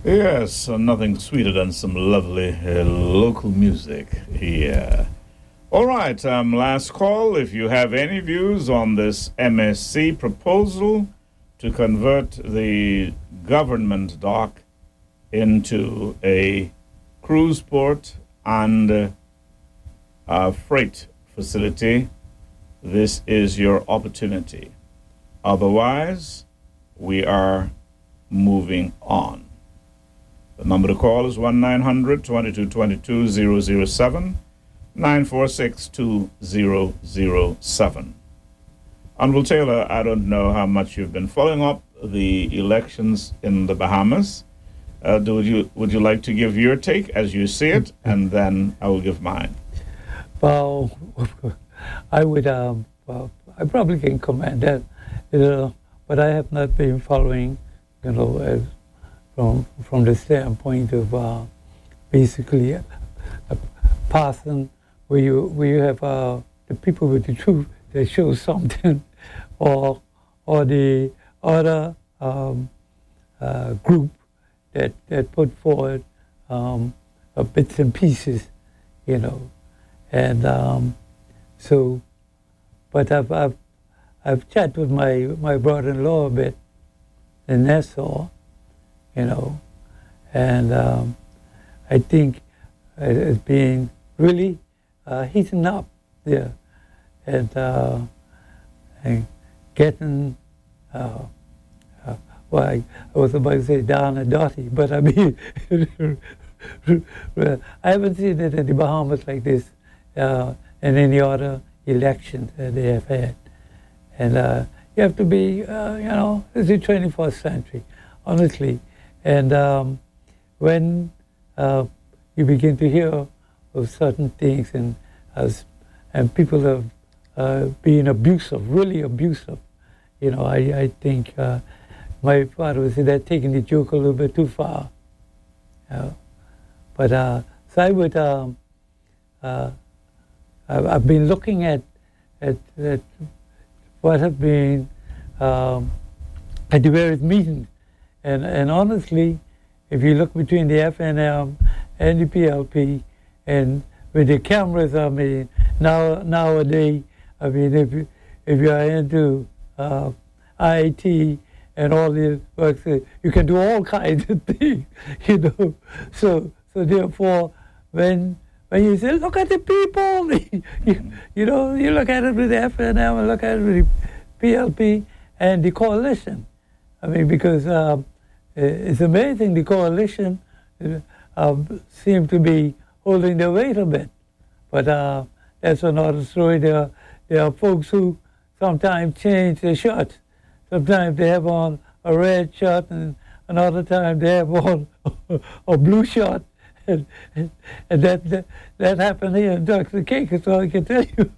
Yes, nothing sweeter than some lovely local music. Yeah. All right, last call. If you have any views on this MSC proposal to convert the government dock into a cruise port and a freight facility, this is your opportunity. Otherwise, we are moving on. The number to call is 1-900-2222-007, 946-2007. Honorable Taylor, I don't know how much you've been following up the elections in the Bahamas. Would you like to give your take as you see it, and then I will give mine? Well, I would, well, I probably can comment that, but I have not been following, as from the standpoint of basically a person where you have the people with the truth that shows something, or the other group that put forward bits and pieces, and so. But I've chatted with my brother-in-law a bit in Nassau, and I think it's being really heating up there, and getting, well, I was about to say down and dirty, but I mean, I haven't seen it in the Bahamas like this in any other elections that they have had. And you have to be, it's the 21st century, honestly. And when you begin to hear of certain things and people have being abusive, really abusive, I think my father would say they're taking the joke a little bit too far. But so I would, I've been looking at what have been at the various meetings, and honestly, if you look between the FNM and the PLP, and with the cameras, I mean, nowadays, I mean, if you are into IT and all the work, you can do all kinds of things, So therefore, when you say, look at the people, you look at it with the FNM and look at it with the PLP and the coalition. I mean, because it's amazing, the coalition seem to be holding their weight a bit. But that's another story. There are folks who sometimes change their shirts. Sometimes they have on a red shirt, and another time they have on a blue shirt. And that happened here in Turks and Caicos, so I can tell you,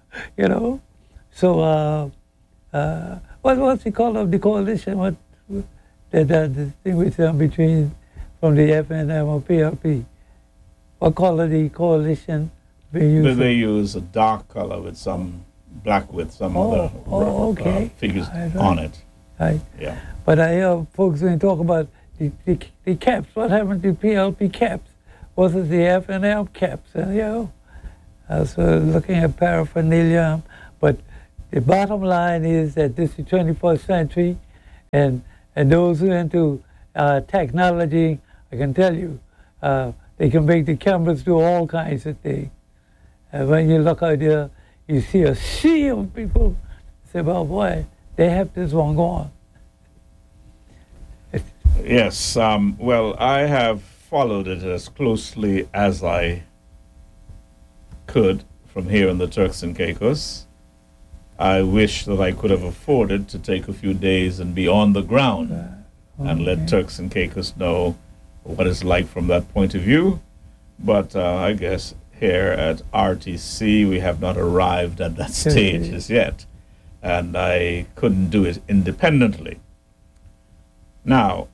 So, what's the call of the coalition? What that distinguishes them between from the FNM or PLP? What color the coalition being used? They use a dark color with some black with some other figures on it. Right. Yeah. But I hear folks when talk about the caps. What happened to PLP caps? Was it the FNL caps? So looking at paraphernalia, but the bottom line is that this is the 21st century, and those who are into technology, I can tell you, they can make the cameras do all kinds of things. And when you look out there, you see a sea of people. Say, well, boy, they have this one going. Yes. Well, I have followed it as closely as I could from here in the Turks and Caicos. I wish that I could have afforded to take a few days and be on the ground and let Turks and Caicos know what it's like from that point of view. But I guess here at RTC we have not arrived at that stage as yet, and I couldn't do it independently. Now,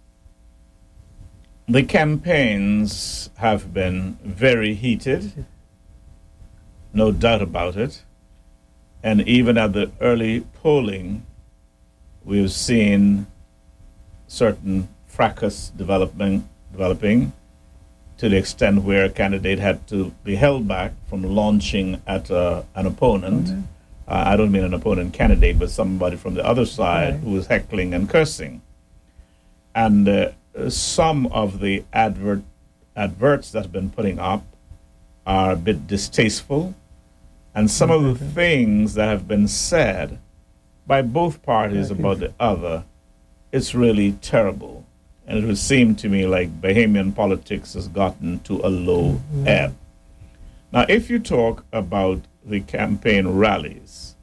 the campaigns have been very heated, no doubt about it. And even at the early polling, we've seen certain fracas developing to the extent where a candidate had to be held back from launching at an opponent. Mm-hmm. I don't mean an opponent candidate, but somebody from the other side Right. who was heckling and cursing. And some of the adverts that have been putting up are a bit distasteful. And some of the things that have been said by both parties about the other, it's really terrible. And it would seem to me like Bahamian politics has gotten to a low ebb. Now, if you talk about the campaign rallies,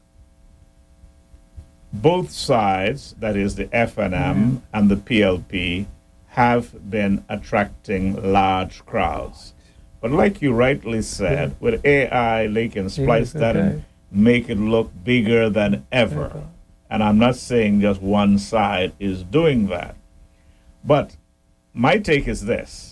both sides, that is the FNM and the PLP, have been attracting large crowds. But like you rightly said, with AI, they can splice that and make it look bigger than ever. And I'm not saying just one side is doing that. But my take is this.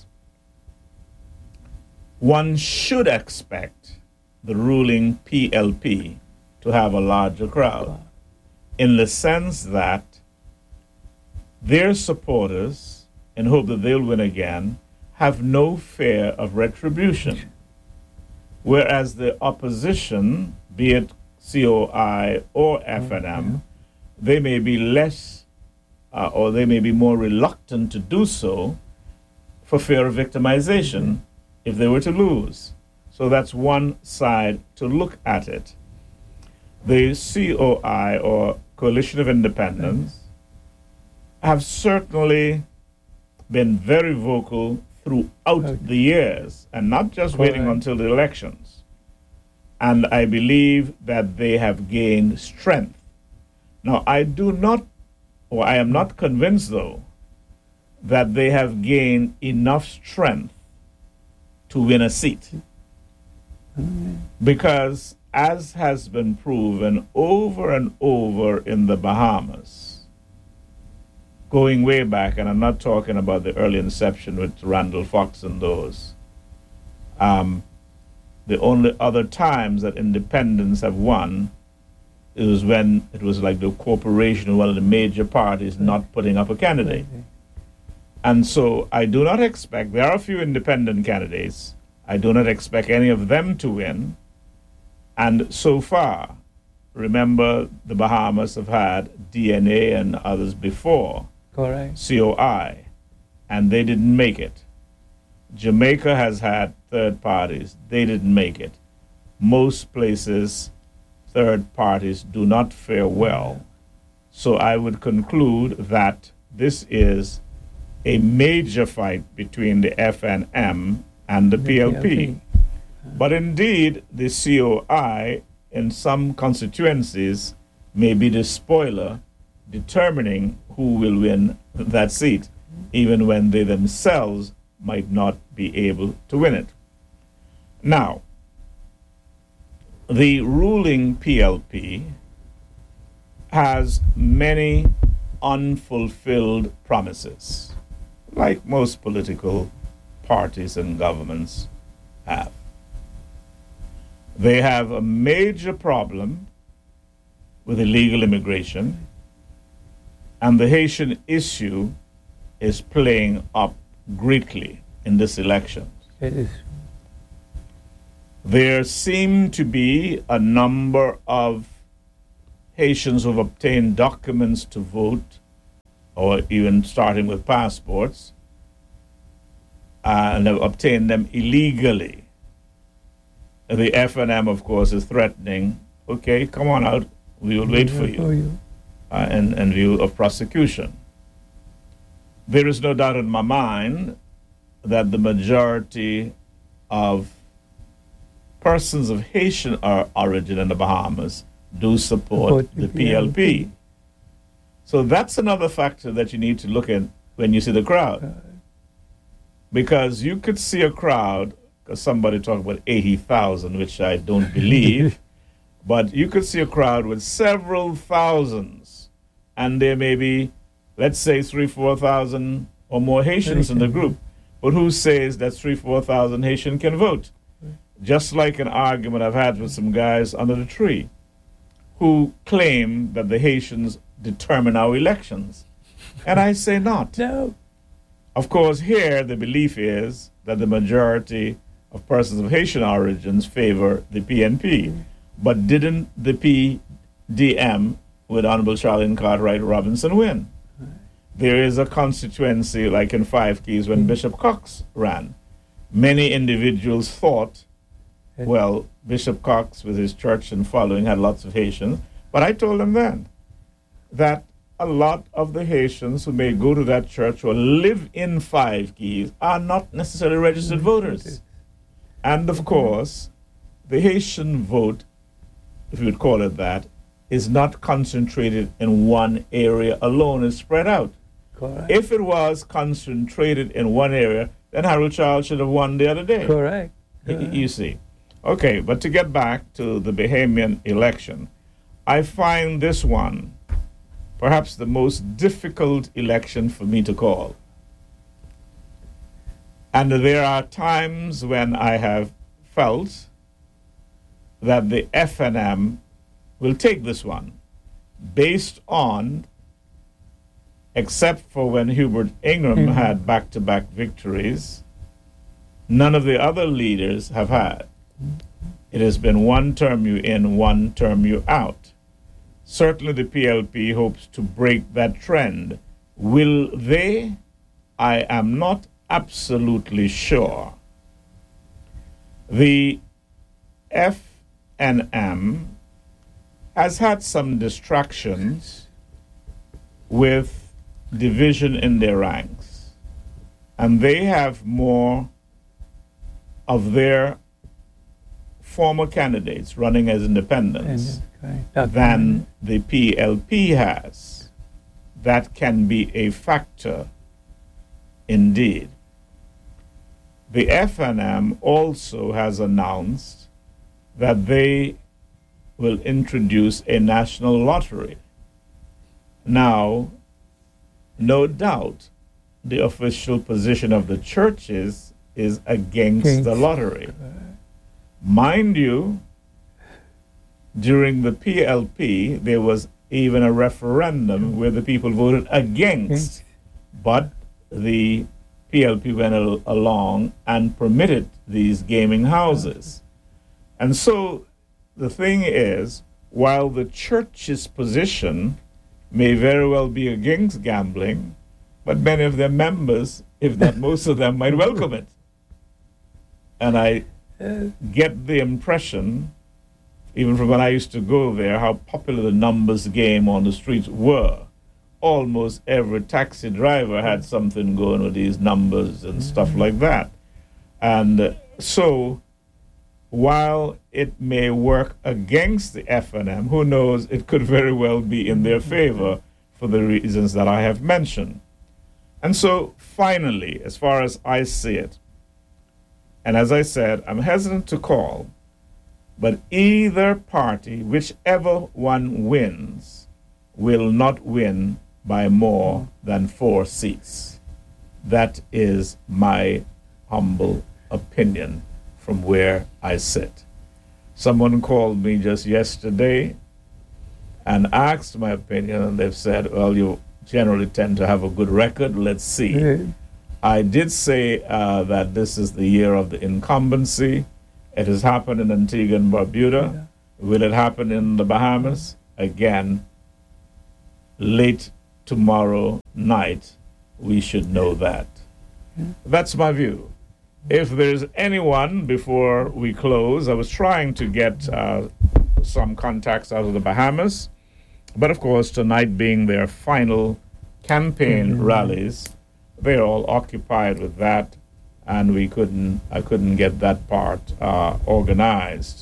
One should expect the ruling PLP to have a larger crowd, in the sense that their supporters, in hope that they'll win again, have no fear of retribution. Whereas the opposition, be it COI or FNM, they may be less or they may be more reluctant to do so for fear of victimization if they were to lose. So that's one side to look at it. The COI, or Coalition of Independents, have certainly been very vocal throughout the years, and not just waiting until the elections. And I believe that they have gained strength. Now, I am not convinced, though, that they have gained enough strength to win a seat. Because, as has been proven over and over in the Bahamas, going way back, and I'm not talking about the early inception with Randall Fox and those, the only other times that independents have won, it was when it was like the corporation, one of the major parties, not putting up a candidate. And so I do not expect, there are a few independent candidates, I do not expect any of them to win. And so far, remember the Bahamas have had DNA and others before, COI, and they didn't make it. Jamaica has had third parties, they didn't make it. Most places, third parties do not fare well. So I would conclude that this is a major fight between the FNM and the PLP. But indeed, the COI in some constituencies may be the spoiler determining who will win that seat, even when they themselves might not be able to win it. Now, the ruling PLP has many unfulfilled promises, like most political parties and governments have. They have a major problem with illegal immigration, and the Haitian issue is playing up greatly in this election. It is. There seem to be a number of Haitians who have obtained documents to vote, or even starting with passports, and have obtained them illegally. The FNM, of course, is threatening, okay, come on out, we will wait for you, in view of prosecution. There is no doubt in my mind that the majority of persons of Haitian origin in the Bahamas do support the PLP. So that's another factor that you need to look at when you see the crowd. Because you could see a crowd, because somebody talked about 80,000, which I don't believe, but you could see a crowd with several thousands, and there may be, let's say, 3,000, 4,000 or more Haitians in the group. But who says that 3,000, 4,000 Haitian can vote? Just like an argument I've had with some guys under the tree who claim that the Haitians determine our elections. And I say not. No. Of course, here the belief is that the majority of persons of Haitian origins favor the PNP. But didn't the PDM with Honorable Charlene Cartwright Robinson win? There is a constituency like in Five Keys when Bishop Cox ran. Many individuals thought, well, Bishop Cox with his church and following had lots of Haitians. But I told them then that a lot of the Haitians who may go to that church or live in Five Keys are not necessarily registered voters. And of course, the Haitian vote, if you would call it that, is not concentrated in one area alone, it's spread out. Correct. If it was concentrated in one area, then Harold Charles should have won the other day. Correct. You see. Okay, but to get back to the Bahamian election, I find this one perhaps the most difficult election for me to call. And there are times when I have felt that the FNM will take this one based on, except for when Hubert Ingram had back-to-back victories, none of the other leaders have had. It has been one term you in, one term you out. Certainly the PLP hopes to break that trend. Will they? I am not absolutely sure. The FNM has had some distractions with division in their ranks, and they have more of their former candidates running as independents than the PLP has. That can be a factor indeed. The FNM also has announced that they will introduce a national lottery. Now, no doubt, the official position of the churches is against the lottery. Mind you, during the PLP, there was even a referendum where the people voted against, but the PLP went along and permitted these gaming houses. And so the thing is, while the church's position may very well be against gambling, but many of their members, if not most of them, might welcome it. And I get the impression, even from when I used to go there, how popular the numbers game on the streets were. Almost every taxi driver had something going with these numbers and stuff like that. And so, while it may work against the FNM, who knows, it could very well be in their favor for the reasons that I have mentioned. And so, finally, as far as I see it, and as I said, I'm hesitant to call, but either party, whichever one wins, will not win by more than 4 seats. That is my humble opinion from where I sit. Someone called me just yesterday and asked my opinion, and they've said, well, you generally tend to have a good record. Let's see. I did say that this is the year of the incumbency. It has happened in Antigua and Barbuda. Will it happen in the Bahamas? Again, late tomorrow night, we should know that. That's my view. If there's anyone, before we close, I was trying to get some contacts out of the Bahamas, but of course, tonight being their final campaign rallies, they're all occupied with that, and I couldn't get that part organized.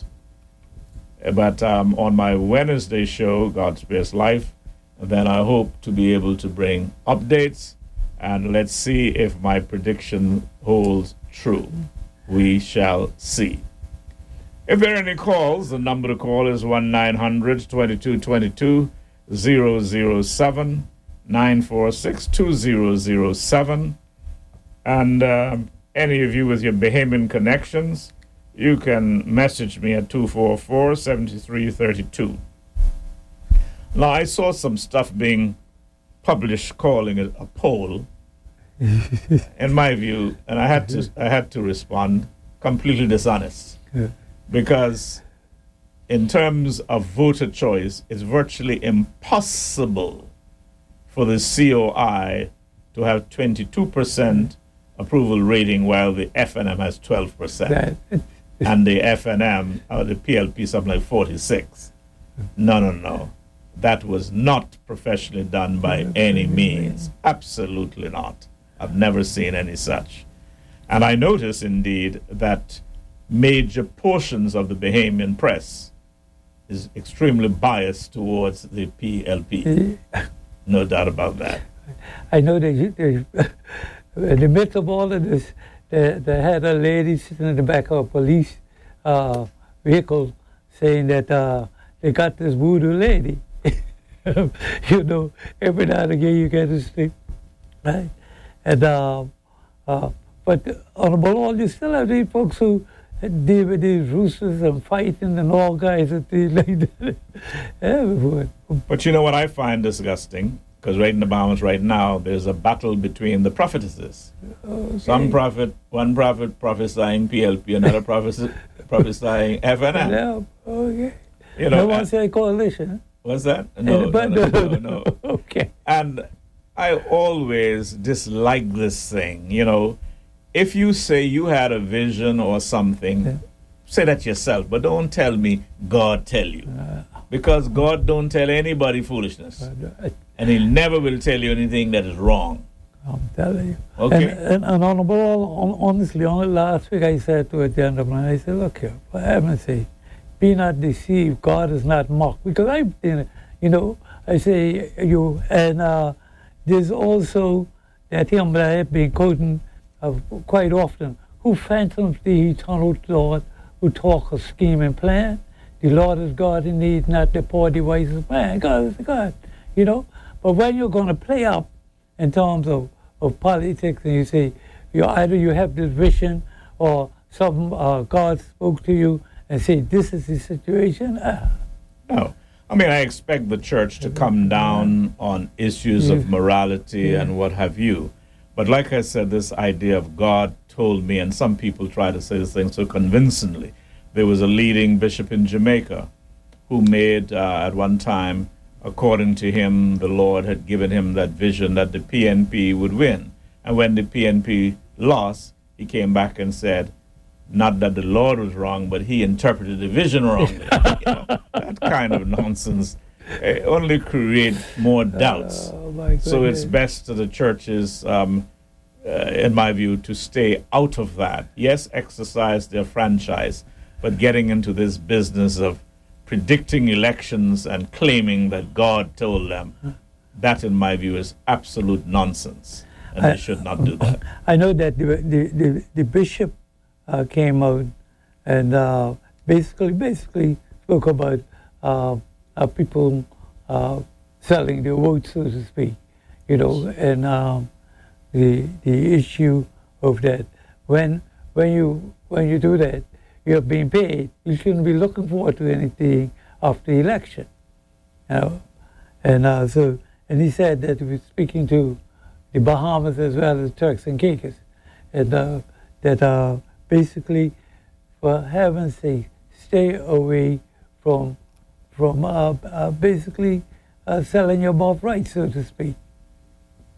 But on my Wednesday show, God's Best Life, then I hope to be able to bring updates, and let's see if my prediction holds true. We shall see. If there are any calls, the number to call is 1-900-2222-007, 946-2007. And any of you with your Bahamian connections, you can message me at 244-7332. Now, I saw some stuff being published calling it a poll, in my view, and I had to respond, completely dishonest. Yeah. Because in terms of voter choice, it's virtually impossible for the COI to have 22% approval rating while the FNM has 12%. And the FNM, or the PLP, something like 46. No. That was not professionally done by any means. Absolutely not. I've never seen any such. And I notice, indeed, that major portions of the Bahamian press is extremely biased towards the PLP. No doubt about that. I know that in the midst of all of this, they had a lady sitting in the back of a police vehicle saying that they got this voodoo lady. You know, every now and again you get to sleep, right? And but on the ball, you still have these folks who deal with these roosters and fighting and all guys and things like that. Everyone. But you know what I find disgusting? Because right in the Bahamas right now, there's a battle between the prophetesses. Okay. One prophet prophesying PLP, another prophet prophesying FNM. Yeah, okay. You know, no one say coalition. What's that? No. Okay. And I always dislike this thing, you know. If you say you had a vision or something, say that yourself, but don't tell me God tell you. Because God don't tell anybody foolishness. And he never will tell you anything that is wrong. I'm telling you. Okay. And on the ball, honestly, only last week I said to a gentleman, I said, look here, for heaven's sake, be not deceived, God is not mocked. Because I say and there's also that hymn that I have been quoting quite often, who phantoms the eternal Lord, who talk of scheme and plan. The Lord is God indeed, not the poor devices of man. God is God, you know. But when you're going to play up in terms of politics and you say, either you have this vision or some God spoke to you and say, this is the situation. No. I mean, I expect the church to come down on issues of morality and what have you. But like I said, this idea of God told me, and some people try to say this thing so convincingly. There was a leading bishop in Jamaica who made, at one time, according to him, the Lord had given him that vision that the PNP would win. And when the PNP lost, he came back and said, not that the Lord was wrong, but he interpreted the vision wrongly. That kind of nonsense only creates more doubts. So it's best to the churches, in my view, to stay out of that. Yes, exercise their franchise, but getting into this business of predicting elections and claiming that God told them, that, in my view, is absolute nonsense, and they should not do that. I know that the bishop came out and basically spoke about people selling their votes, so to speak, you know, and the issue of that. When you do that, you're being paid. You shouldn't be looking forward to anything after the election, you know. And he said that he was speaking to the Bahamas as well as Turks and Caicos, and that basically, for heaven's sake, stay away from basically selling your birthright, so to speak.